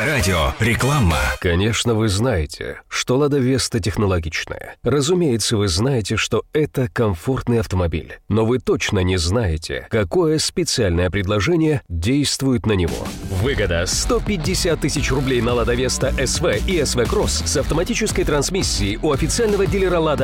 Авторадио. Реклама. Конечно, вы знаете, что «Лада Веста» технологичная. Разумеется, вы знаете, что это комфортный автомобиль. Но вы точно не знаете, какое специальное предложение действует на него. Выгода 150 тысяч рублей на «Лада Веста СВ и СВ Кросс с автоматической трансмиссией у официального дилера «Лада»